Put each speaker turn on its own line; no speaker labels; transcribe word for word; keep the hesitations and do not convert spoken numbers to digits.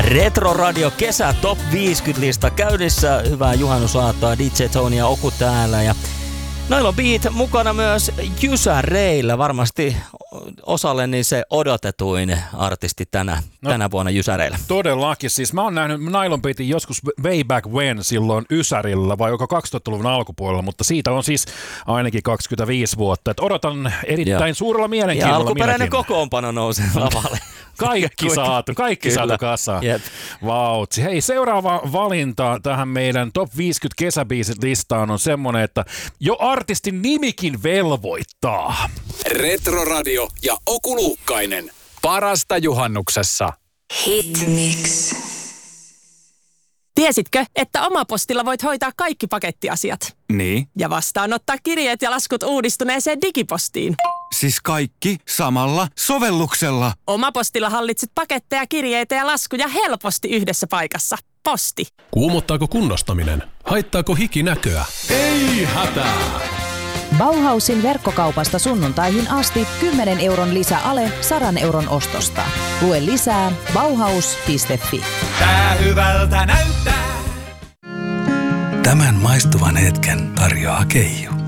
Retro Radio kesä Top viisikymmentä-lista käynnissä. Hyvää juhannusaattoa, D J Tony ja Oku täällä. Ja Nylon Beat mukana myös Jysäreillä. Varmasti osalle niin se odotetuin artisti tänä, no, tänä vuonna Jysäreillä.
Todellakin. Siis mä oon nähnyt Nylon Beatin joskus way back when silloin Ysärillä vai joka kaksituhattaluvun alkupuolella, mutta siitä on siis ainakin kaksikymmentäviisi vuotta. Et odotan erittäin ja suurella mielenkiinnolla.
Ja alkuperäinen
minäkin.
Kokoonpano nousee lavalle.
Kaikki saatu, kaikki
Kyllä.
saatu kasaan.
Yep.
Vautsi. Hei, seuraava valinta tähän meidän Top viisikymmentä kesäbiisit listaan on semmonen, että jo artistin nimikin velvoittaa.
Retro Radio ja Oku Luukkainen. Parasta juhannuksessa.
Hitmix.
Tiesitkö, että Omapostilla voit hoitaa kaikki pakettiasiat?
Niin.
Ja vastaanottaa kirjeet ja laskut uudistuneeseen digipostiin.
Siis kaikki samalla sovelluksella.
Omapostilla hallitset paketteja, kirjeitä ja laskuja helposti yhdessä paikassa. Posti.
Kuumottaako kunnostaminen? Haittaako hiki näköä? Ei hätää!
Bauhausin verkkokaupasta sunnuntaihin asti kymmenen euron lisäale sadan euron ostosta. Lue lisää bauhaus piste fi.
Tää hyvältä näyttää.
Tämän maistuvan hetken tarjoaa Keijo.